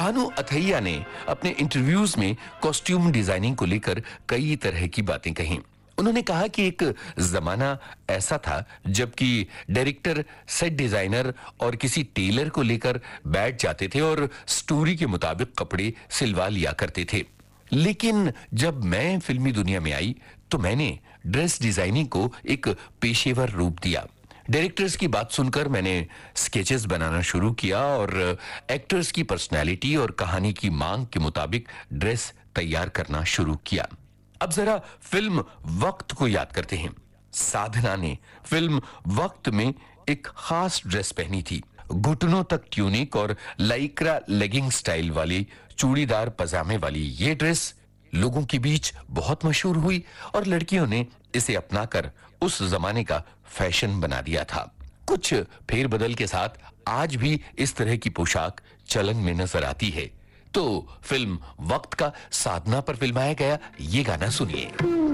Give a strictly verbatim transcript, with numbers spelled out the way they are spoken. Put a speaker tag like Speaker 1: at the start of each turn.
Speaker 1: भानु अथैया ने अपने इंटरव्यूज में कॉस्ट्यूम डिजाइनिंग को लेकर कई तरह की बातें कही। उन्होंने कहा कि एक जमाना ऐसा था जबकि डायरेक्टर, सेट डिजाइनर और किसी टेलर को लेकर बैठ जाते थे और स्टोरी के मुताबिक कपड़े सिलवा लिया करते थे। लेकिन जब मैं फिल्मी दुनिया में आई तो मैंने ड्रेस डिजाइनिंग को एक पेशेवर रूप दिया। डायरेक्टर्स की बात सुनकर मैंने स्केचेस बनाना शुरू किया और एक्टर्स की पर्सनैलिटी और कहानी की मांग के मुताबिक ड्रेस तैयार करना शुरू किया। अब जरा फिल्म वक्त को याद करते हैं। साधना ने फिल्म वक्त में एक खास ड्रेस पहनी थी। घुटनों तक ट्यूनिक और लाइक्रा लेगिंग स्टाइल वाली चूड़ीदार पजामे वाली ये ड्रेस लोगों के बीच बहुत मशहूर हुई और लड़कियों ने इसे अपनाकर उस जमाने का फैशन बना दिया था। कुछ फेरबदल के साथ आज भी इस तरह की पोशाक चलन में नजर आती है। तो फिल्म वक्त का साधना पर फिल्माया गया ये गाना सुनिए।